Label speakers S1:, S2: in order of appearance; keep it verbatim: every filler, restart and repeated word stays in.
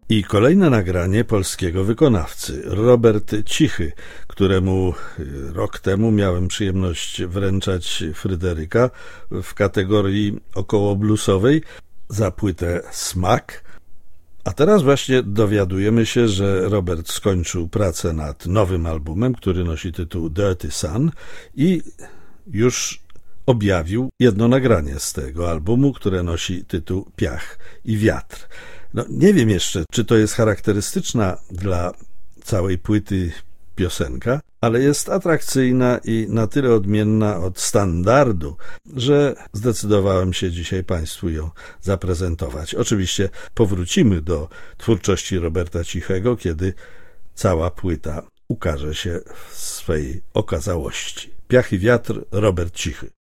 S1: I kolejne nagranie polskiego wykonawcy, Robert Cichy, któremu rok temu miałem przyjemność wręczać Fryderyka w kategorii około bluesowej za płytę Smak. A teraz właśnie dowiadujemy się, że Robert skończył pracę nad nowym albumem, który nosi tytuł Dirty Sun i już objawił jedno nagranie z tego albumu, które nosi tytuł Piach i Wiatr. No, nie wiem jeszcze, czy to jest charakterystyczna dla całej płyty piosenka, ale jest atrakcyjna i na tyle odmienna od standardu, że zdecydowałem się dzisiaj Państwu ją zaprezentować. Oczywiście powrócimy do twórczości Roberta Cichego, kiedy cała płyta ukaże się w swej okazałości. Piach i Wiatr, Robert Cichy.